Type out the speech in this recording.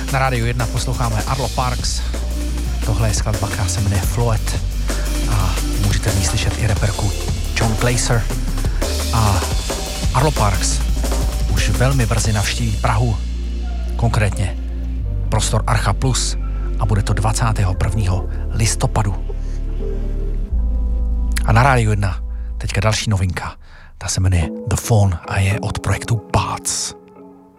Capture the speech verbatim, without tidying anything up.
Na Rádiu jedna posloucháme Arlo Parks. Tohle je skladba, která se jmenuje Floet a můžete v ní slyšet i reperku John Glaser. A Arlo Parks už velmi brzy navštíví Prahu, konkrétně prostor Archa Plus, a bude to dvacátého prvního listopadu. A na Rádiu jedna teďka další novinka, ta se jmenuje The Phone a je od projektu Bats.